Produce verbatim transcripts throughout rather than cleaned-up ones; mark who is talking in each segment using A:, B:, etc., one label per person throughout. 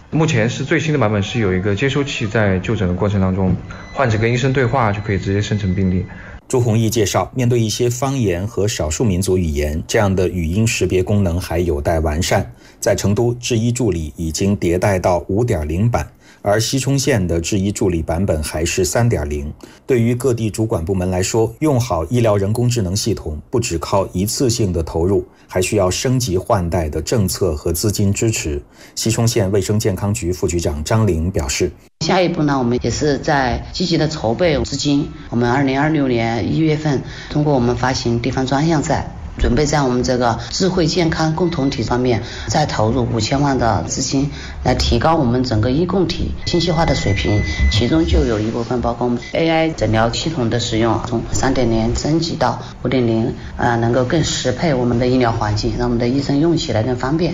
A: 目前是最新的版本，是有一个接收器，在就诊的过程当中，患者跟医生对话就可以直接生成病历。
B: 朱宏毅介绍，面对一些方言和少数民族语言，这样的语音识别功能还有待完善。在成都，智医助理已经迭代到 五点零 版，而西充县的智医助理版本还是 三点零。对于各地主管部门来说，用好医疗人工智能系统不只靠一次性的投入，还需要升级换代的政策和资金支持。西充县卫生健康局副局长张玲表示，
C: 下一步呢，我们也是在积极的筹备资金。我们二零二六年一月份，通过我们发行地方专项债，准备在我们这个智慧健康共同体方面再投入五千万的资金，来提高我们整个医共体信息化的水平。其中就有一部分包括我们 A I 诊疗系统的使用，从 三点零 升级到 五点零， 呃，能够更适配我们的医疗环境，让我们的医生用起来更方便。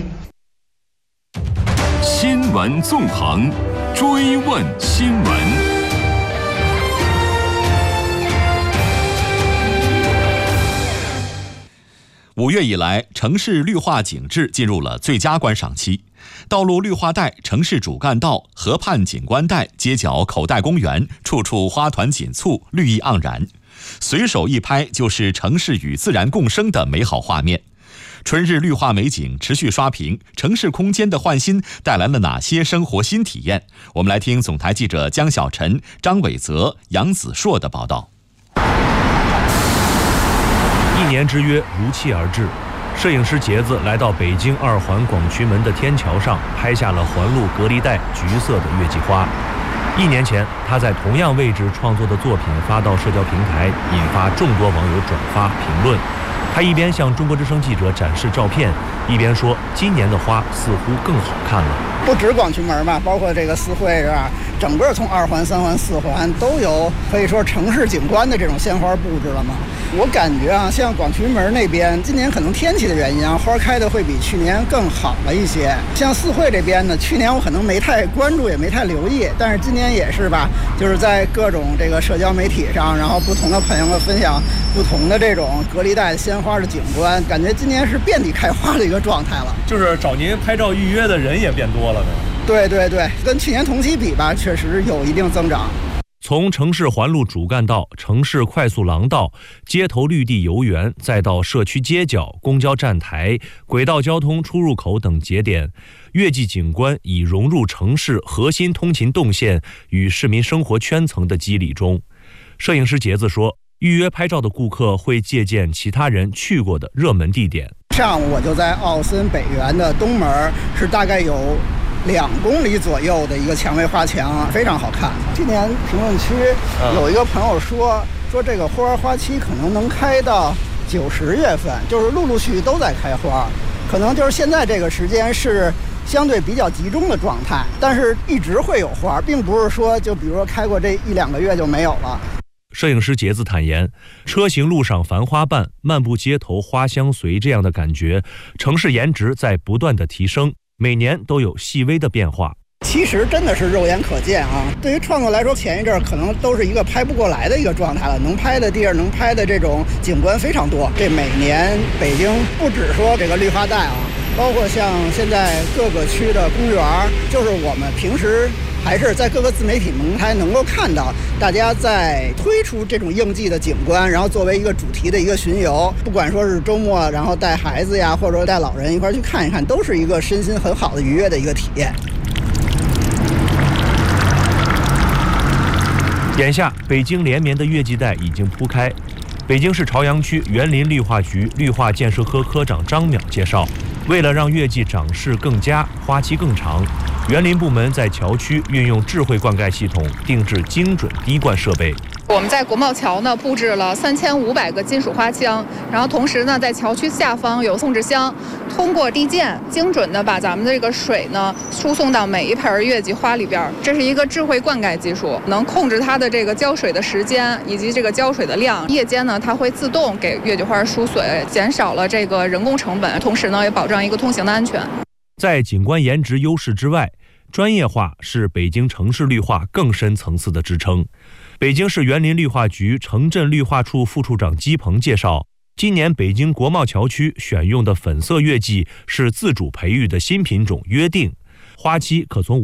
D: 新闻纵横，追问新闻。五月以来，城市绿化景致进入了最佳观赏期。道路绿化带、城市主干道、河畔景观带、街角口袋公园，处处花团锦簇，绿意盎然。随手一拍就是城市与自然共生的美好画面。春日绿化美景持续刷屏，城市空间的焕新带来了哪些生活新体验？我们来听总台记者江小晨、张伟泽、杨子硕的报道。
E: 一年之约如期而至，摄影师杰子来到北京二环广渠门的天桥上，拍下了环路隔离带橘色的月季花。一年前，他在同样位置创作的作品发到社交平台，引发众多网友转发评论。他一边向中国之声记者展示照片，一边说：“今年的花似乎更好看了。”
F: 不止广渠门吧，包括这个四惠是吧？整个从二环、三环、四环都有可以说城市景观的这种鲜花布置了嘛。我感觉啊，像广渠门那边，今年可能天气的原因啊，花开的会比去年更好了一些。像四惠这边呢，去年我可能没太关注，也没太留意，但是今年也是吧，就是在各种这个社交媒体上，然后不同的朋友们分享不同的这种隔离带鲜花的景观，感觉今年是遍地开花的一个状态了。
E: 就是找您拍照预约的人也变多了呢。
F: 对对对，跟去年同期比吧，确实有一定增长。
E: 从城市环路主干道、城市快速廊道、街头绿地游园，再到社区街角、公交站台、轨道交通出入口等节点，月季景观已融入城市核心通勤动线与市民生活圈层的肌理中。摄影师杰子说，预约拍照的顾客会借鉴其他人去过的热门地点。
F: 上午我就在奥森北园的东门，是大概有两公里左右的一个蔷薇花墙，非常好看。今年评论区有一个朋友说，说这个花花期可能能开到九十月份，就是陆陆续续都在开花，可能就是现在这个时间是相对比较集中的状态，但是一直会有花，并不是说就比如说开过这一两个月就没有了。
E: 摄影师杰子坦言，车行路上繁花瓣，漫步街头花香随这样的感觉，城市颜值在不断的提升，每年都有细微的变化。
F: 其实真的是肉眼可见啊！对于创作来说，前一阵可能都是一个拍不过来的一个状态了，能拍的地儿、能拍的这种景观非常多。这每年北京不只说这个绿化带啊，包括像现在各个区的公园，就是我们平时还是在各个自媒体平台能够看到大家在推出这种应季的景观，然后作为一个主题的一个巡游，不管说是周末然后带孩子呀，或者说带老人一块去看一看，都是一个身心很好的愉悦的一个体验。
E: 眼下北京连绵的月季带已经铺开。北京市朝阳区园林绿化局绿化建设科科长张淼介绍，为了让月季长势更佳、花期更长，园林部门在桥区运用智慧灌溉系统，定制精准滴灌设备。
G: 我们在国贸桥呢布置了三千五百个金属花枪，然后同时呢在桥区下方有控制箱，通过滴溅精准的把咱们的这个水呢输送到每一盆月季花里边。这是一个智慧灌溉技术，能控制它的这个浇水的时间以及这个浇水的量。夜间呢它会自动给月季花输水，减少了这个人工成本，同时呢也保障一个通行的安全。
E: 在景观颜值优势之外，专业化是北京城市绿化更深层次的支撑。北京市园林绿化局城镇绿化处副处长姬鹏介绍，今年北京国贸桥区选用的粉色月季是自主培育的新品种约定，花期可从